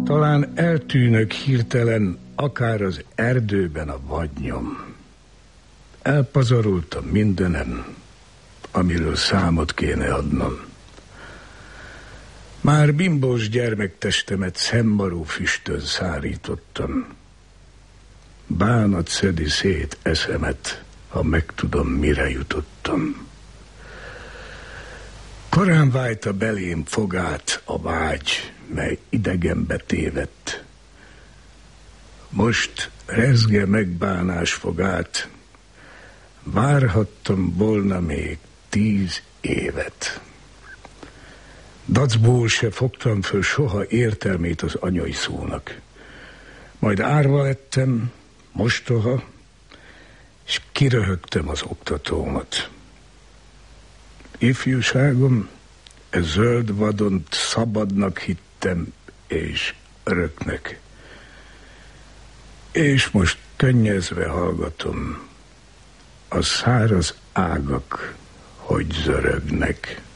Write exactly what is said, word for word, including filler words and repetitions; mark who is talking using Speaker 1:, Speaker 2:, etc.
Speaker 1: Talán eltűnök hirtelen, akár az erdőben a vadnyom. Elpazaroltam mindenem, amiről számot kéne adnom. Már bimbós gyermektestemet szemmaró füstön szárítottam. Bánat szedi szét eszemet, ha megtudom, mire jutottam. Korán vájta belém fogát a vágy, mely idegenbe tévedt. Most rezge megbánás fogát, várhattam volna még tíz évet. Dacból se fogtam föl soha értelmét az anyai szónak. Majd árva lettem, mostoha, és kiröhögtem az oktatómat. Ifjúságom, e zöld vadont szabadnak hittem, és öröknek. És most könnyezve hallgatom, a száraz ágak, hogy zörögnek.